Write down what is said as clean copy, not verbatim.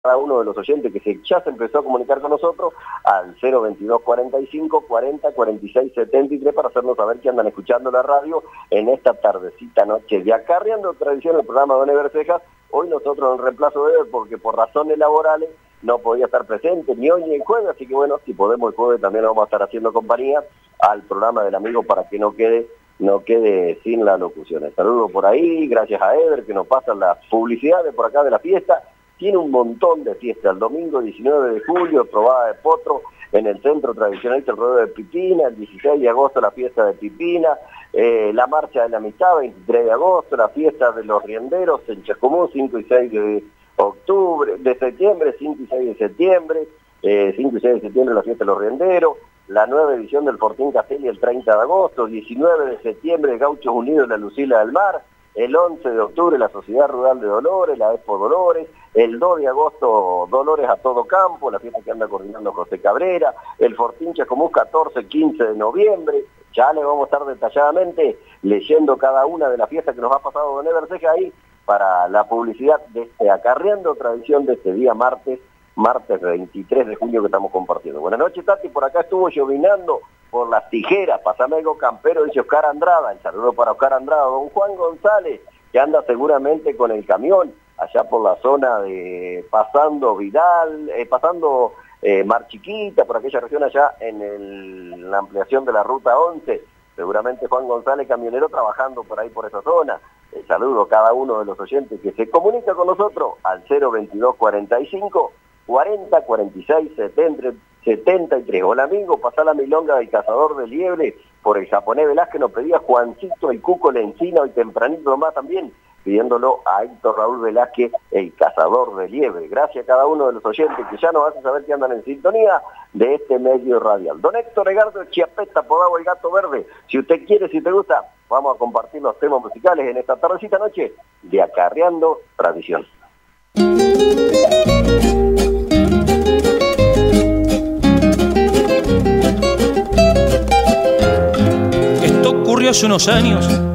cada uno de los oyentes que ya se empezó a comunicar con nosotros al 022 45 40 46 73 para hacernos saber que andan escuchando la radio en esta tardecita noche de Acarreando Tradición, el programa de Don Eber Cejas. Hoy nosotros en reemplazo de él, porque por razones laborales no podía estar presente ni hoy ni el jueves, así que bueno, si podemos el jueves también vamos a estar haciendo compañía al programa del amigo para que no quede sin la locución. Saludos por ahí, gracias a Eber que nos pasan las publicidades por acá de la fiesta. Tiene un montón de fiestas. El domingo 19 de julio, probada de potro en el centro tradicional del rodeo de Pipina. El 16 de agosto, la fiesta de Pipina. La marcha de la amistad, 23 de agosto. La fiesta de los rienderos en Chascomún, 5 y 6 de septiembre, 5 y 6 de septiembre. 5 y 6 de septiembre, la fiesta de los rienderos. La nueva edición del Fortín Castelli el 30 de agosto. 19 de septiembre, Gauchos Unidos, la Lucila del Mar. El 11 de octubre, la Sociedad Rural de Dolores, la Expo Dolores. El 2 de agosto, Dolores a todo campo, la fiesta que anda coordinando José Cabrera. El Fortín Chascomún, 14, 15 de noviembre. Ya le vamos a estar detalladamente leyendo cada una de las fiestas que nos ha pasado Don Eber Cejas ahí para la publicidad de este Acarreando Tradición de este día martes 23 de junio que estamos compartiendo. Buenas noches, Tati, por acá estuvo llovinando por las tijeras, pasame algo campero, dice Oscar Andrada. El saludo para Oscar Andrada. Don Juan González, que anda seguramente con el camión allá por la zona de pasando Vidal, Mar Chiquita, por aquella región allá en la ampliación de la ruta 11, seguramente Juan González, camionero, trabajando por ahí por esa zona. Saludo a cada uno de los oyentes que se comunica con nosotros al 022 45 40 46 73. Hola amigo, pasá la milonga del cazador de liebre por el japonés Velázquez, nos pedía Juancito el Cuco Lencina, hoy tempranito más también, pidiéndolo a Héctor Raúl Velázquez, el cazador de liebre. Gracias a cada uno de los oyentes que ya nos hacen saber que andan en sintonía de este medio radial. Don Héctor Egardo Chiapeta, apodado el Gato Verde, si usted quiere, si te gusta, vamos a compartir los temas musicales en esta tardecita noche de Acarreando Tradición. Esto ocurrió hace unos años